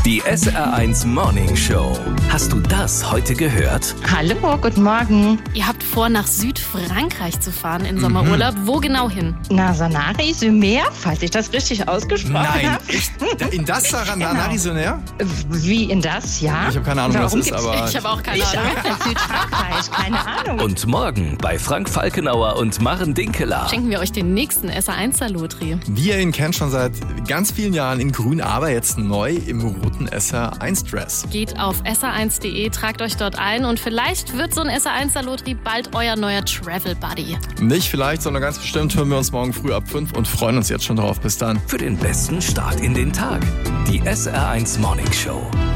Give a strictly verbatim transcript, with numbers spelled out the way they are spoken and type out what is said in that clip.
Die S R eins Morning Show. Hast du das heute gehört? Hallo, guten Morgen. Ihr habt vor, nach Südfrankreich zu fahren in Sommerurlaub. Mhm. Wo genau hin? Na, Sanary-sur-Mer, falls ich das richtig ausgesprochen Nein, habe. echt? In das Sanary-sur-Mer? Wie in das, ja? Ich habe keine Ahnung, Warum was das ist, aber... Ich habe auch keine Ich Ahnung. auch in Südfrankreich, keine Ahnung. Und morgen bei Frank Falkenauer und Maren Dinkeler. Schenken wir euch den nächsten S R eins Salotri. Wir ihn kennen schon seit ganz vielen Jahren in grün, aber jetzt neu im roten S R eins Dress. Geht auf S R eins punkt de, tragt euch dort ein und vielleicht wird so ein S R eins Salotri bald euer neuer Travel Buddy. Nicht vielleicht, sondern ganz bestimmt hören wir uns morgen früh ab fünf und freuen uns jetzt schon drauf. Bis dann. Für den besten Start in den Tag. Die S R eins Morning Show.